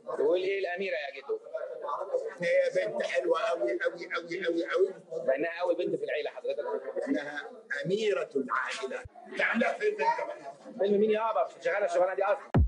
تقول ايه الاميره يا جدو؟ هي بنت حلوه قوي قوي قوي قوي قوي. بانها اول بنت في العيله حضرتك. انها اميره العائله. تعملها فين انت بقى؟ فيلم مين يابا؟ مش شغاله الشغلانه دي اصلا.